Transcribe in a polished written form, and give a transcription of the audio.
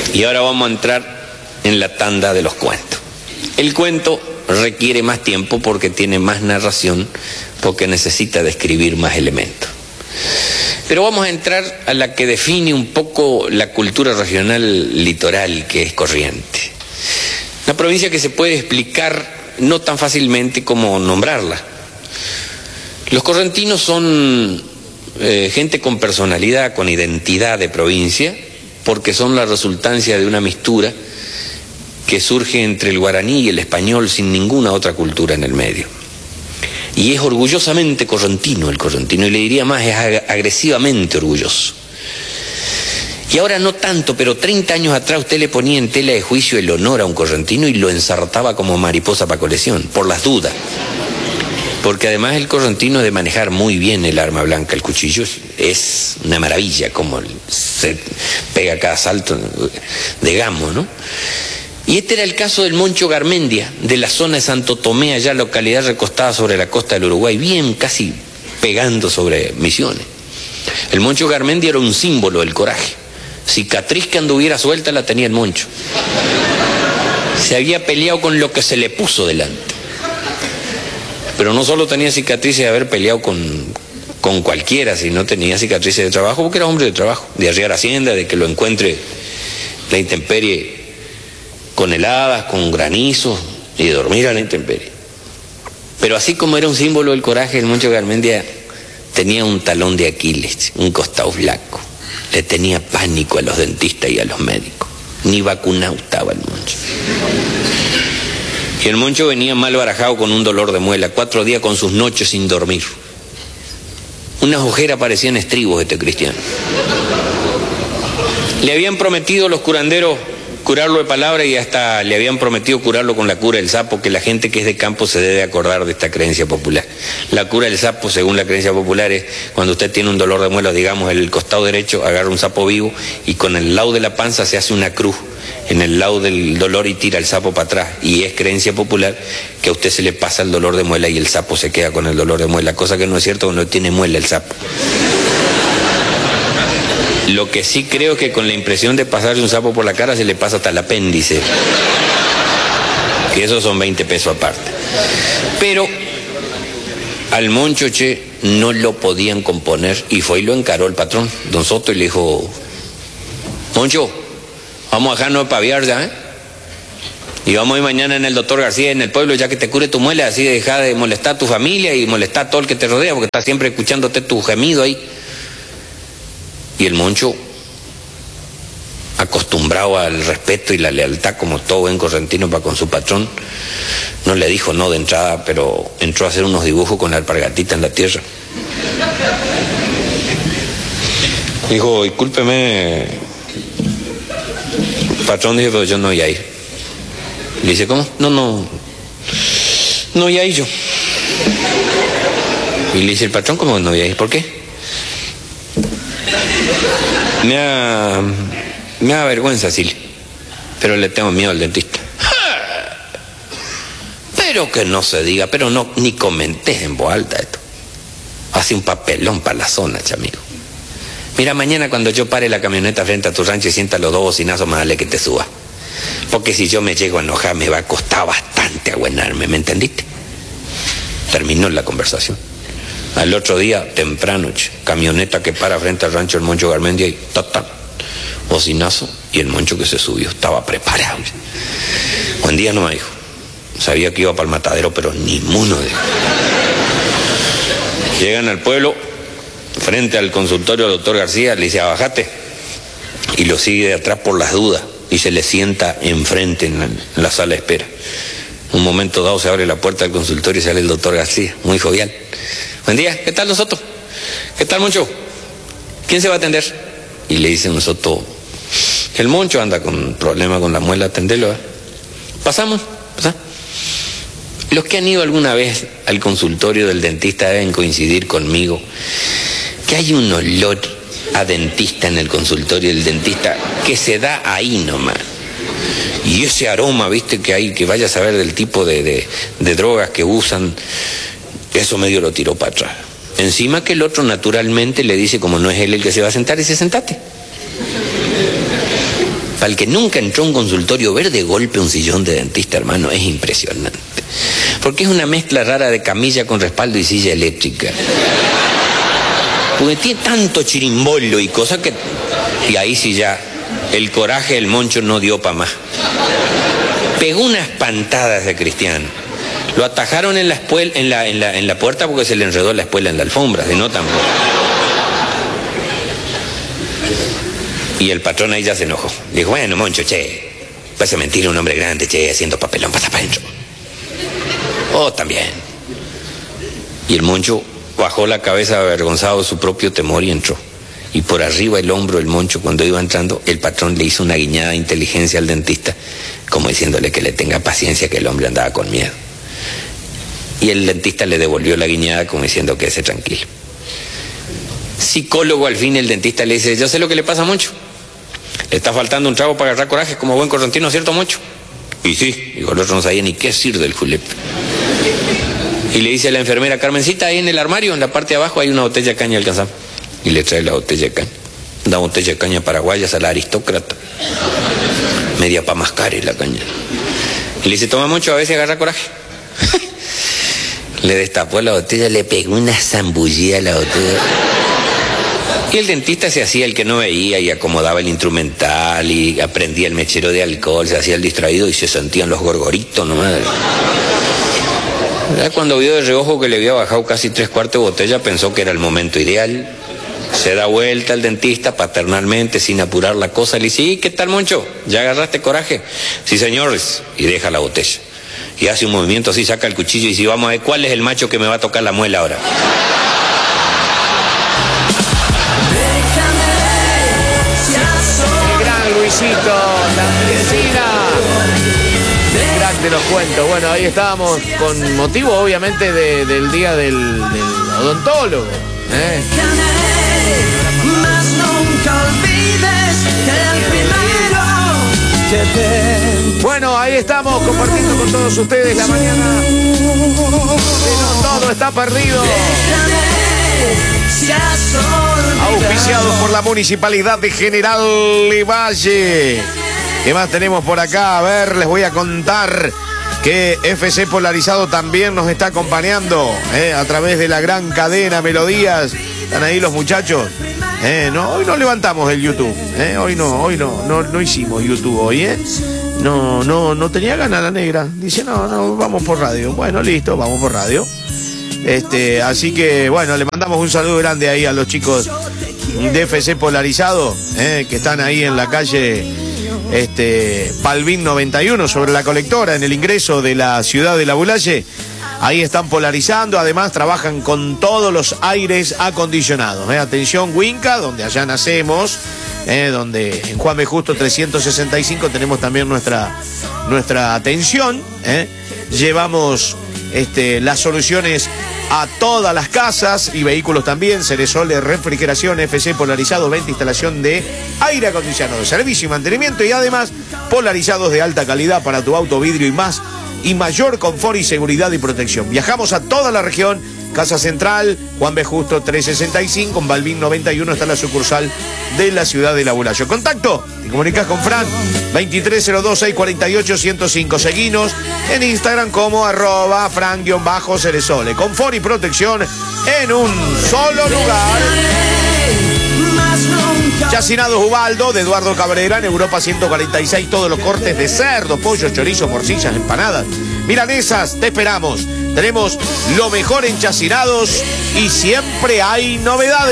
Y ahora vamos a entrar en la tanda de los cuentos. El cuento requiere más tiempo porque tiene más narración, porque necesita describir más elementos. Pero vamos a entrar a la que define un poco la cultura regional litoral, que es Corrientes. Una provincia que se puede explicar no tan fácilmente como nombrarla. Los correntinos son gente con personalidad, con identidad de provincia, porque son la resultancia de una mistura que surge entre el guaraní y el español sin ninguna otra cultura en el medio. Y es orgullosamente correntino el correntino, y le diría más, es agresivamente orgulloso. Y ahora no tanto, pero 30 años atrás usted le ponía en tela de juicio el honor a un correntino y lo ensartaba como mariposa para colección, por las dudas. Porque además el correntino de manejar muy bien el arma blanca, el cuchillo, es una maravilla, como se pega cada salto de gamo, ¿no? Y este era el caso del Moncho Garmendia, de la zona de Santo Tomé, allá localidad recostada sobre la costa del Uruguay, bien casi pegando sobre Misiones. El Moncho Garmendia era un símbolo del coraje. Cicatriz que anduviera suelta la tenía el Moncho. Se había peleado con lo que se le puso delante. Pero no solo tenía cicatrices de haber peleado con cualquiera, sino tenía cicatrices de trabajo, porque era hombre de trabajo, de arriar hacienda, de que lo encuentre la intemperie con heladas, con granizos, y de dormir a la intemperie. Pero así como era un símbolo del coraje, el Moncho Garmendia tenía un talón de Aquiles, un costado flaco. Le tenía pánico a los dentistas y a los médicos. Ni vacunado estaba el Moncho. Y el Moncho venía mal barajado con un dolor de muela, 4 días con sus noches sin dormir. Unas ojeras parecían estribos este cristiano. Le habían prometido los curanderos curarlo de palabra, y hasta le habían prometido curarlo con la cura del sapo, que la gente que es de campo se debe acordar de esta creencia popular. La cura del sapo, según la creencia popular, es cuando usted tiene un dolor de muela, digamos, el costado derecho, agarra un sapo vivo y con el lado de la panza se hace una cruz en el lado del dolor y tira el sapo para atrás. Y es creencia popular que a usted se le pasa el dolor de muela y el sapo se queda con el dolor de muela, cosa que no es cierto, porque no tiene muela el sapo. Lo que sí creo es que con la impresión de pasarse un sapo por la cara se le pasa hasta el apéndice. Que esos son 20 pesos aparte. Pero al Moncho, no lo podían componer, y fue y lo encaró el patrón, don Soto, y le dijo: Moncho, vamos a dejarnos de paviar ya, ¿eh? Y vamos a ir mañana en el doctor García, en el pueblo, ya que te cure tu muela, así deja de molestar a tu familia y molestar a todo el que te rodea, porque está siempre escuchándote tu gemido ahí. Y el Moncho, acostumbrado al respeto y la lealtad como todo buen correntino para con su patrón, no le dijo no de entrada, pero entró a hacer unos dibujos con la alpargatita en la tierra. Dijo: discúlpeme, patrón. Dijo: pero yo no voy a ir. Le dice: ¿cómo? No voy a ir yo. Y le dice el patrón: ¿cómo no voy a ir? ¿Por qué? Me da vergüenza, Silvia, pero le tengo miedo al dentista. Pero que no se diga, pero no, ni comentes en voz alta esto. Hace un papelón para la zona, chamigo. Mira, mañana cuando yo pare la camioneta frente a tu rancho y sienta los 2 bocinazos, más vale que te suba. Porque si yo me llego a enojar, me va a costar bastante aguantarme, ¿me entendiste? Terminó la conversación. Al otro día, temprano, camioneta que para frente al rancho del Moncho Garmendia y bocinazo, y el Moncho que se subió estaba preparado. Buen día no me dijo. Sabía que iba para el matadero, pero ni mono de... Llegan al pueblo, frente al consultorio del doctor García, le dice: bajate, y lo sigue de atrás por las dudas, y se le sienta enfrente en la sala de espera. Un momento dado se abre la puerta del consultorio y sale el doctor García, muy jovial. Buen día, ¿qué tal, don Soto? ¿Qué tal, Moncho? ¿Quién se va a atender? Y le dice don Soto: el Moncho anda con problema con la muela, atenderlo. Pasamos. Los que han ido alguna vez al consultorio del dentista deben coincidir conmigo que hay un olor a dentista en el consultorio del dentista que se da ahí nomás. Y ese aroma, viste, que hay, que vaya a saber del tipo de drogas que usan, eso medio lo tiró para atrás. Encima que el otro naturalmente le dice, como no es él el que se va a sentar, dice: sentate. Para el que nunca entró a un consultorio, ver de golpe un sillón de dentista, hermano, es impresionante. Porque es una mezcla rara de camilla con respaldo y silla eléctrica. Porque tiene tanto chirimbolo y cosas que... Y ahí sí ya, el coraje del Moncho no dio para más. Pegó unas pantadas de Cristiano. Lo atajaron en la puerta porque se le enredó la espuela en la alfombra, de no tampoco. Y el patrón ahí ya se enojó. Dijo, bueno, Moncho, che, vas a mentir a un hombre grande, che, haciendo papelón, pasa para adentro. Oh, también. Y el Moncho bajó la cabeza avergonzado de su propio temor y entró. Y por arriba del hombro del Moncho, cuando iba entrando, el patrón le hizo una guiñada de inteligencia al dentista, como diciéndole que le tenga paciencia, que el hombre andaba con miedo. Y el dentista le devolvió la guiñada como diciendo que quédese tranquilo. Psicólogo, al fin el dentista le dice, yo sé lo que le pasa a Moncho. Le está faltando un trago para agarrar coraje como buen correntino, ¿cierto, Moncho? Y sí, dijo, el otro no sabía ni qué decir del julepe. Y le dice a la enfermera, Carmencita, ahí en el armario, en la parte de abajo, hay una botella de caña alcanzable. Y le trae la botella de caña. Una botella de caña paraguaya, a la aristócrata. Media pa' mascar la caña. Y le dice, toma Moncho, a ver si agarra coraje. Le destapó la botella, le pegó una zambullida a la botella. Y el dentista se hacía el que no veía y acomodaba el instrumental y aprendía el mechero de alcohol, se hacía el distraído y se sentían los gorgoritos nomás. Ya cuando vio de reojo que le había bajado casi 3/4 de botella, pensó que era el momento ideal. Se da vuelta al dentista paternalmente, sin apurar la cosa, le dice, ¿y qué tal, Moncho? ¿Ya agarraste coraje? Sí, señores, y deja la botella. Y hace un movimiento así, saca el cuchillo y dice, vamos a ver cuál es el macho que me va a tocar la muela ahora. Luisito, la vecina. Grande los cuentos. Bueno, ahí estábamos con motivo, obviamente, del día del odontólogo. Bueno, ahí estamos compartiendo con todos ustedes la mañana. Pero todo está perdido. Auspiciados por la Municipalidad de General Valle. ¿Qué más tenemos por acá? A ver, les voy a contar que FC Polarizado también nos está acompañando a través de la gran cadena Melodías. ¿Están ahí los muchachos? No, hoy no levantamos el YouTube. Hoy no hicimos YouTube hoy, No tenía ganas la negra. Dice, no, vamos por radio. Bueno, listo, vamos por radio. Así que bueno, le mandamos un saludo grande ahí a los chicos de FC Polarizado, que están ahí en la calle Palvín 91, sobre la colectora, en el ingreso de la ciudad de La Bulaye. Ahí están polarizando, además trabajan con todos los aires acondicionados. Atención, Winca, donde allá nacemos, donde en Juan B. Justo 365 tenemos también nuestra atención. Llevamos las soluciones a todas las casas y vehículos también. Ceresole Refrigeración, FC Polarizado, venta, instalación de aire acondicionado, servicio y mantenimiento, y además polarizados de alta calidad para tu auto, vidrio y más, y mayor confort y seguridad y protección. Viajamos a toda la región. Casa Central, Juan B. Justo 365, en Balbín 91 está la sucursal de la ciudad de La Bulaye. Contacto, te comunicas con Fran, 2302-648-105. Seguinos en Instagram como @Fran_Ceresole. Confort y protección en un solo lugar. Chacinados Ubaldo, de Eduardo Cabrera, en Europa 146, todos los cortes de cerdo, pollo, chorizo, morcillas, empanadas, milanesas, te esperamos. Tenemos lo mejor en Chacinados y siempre hay novedades.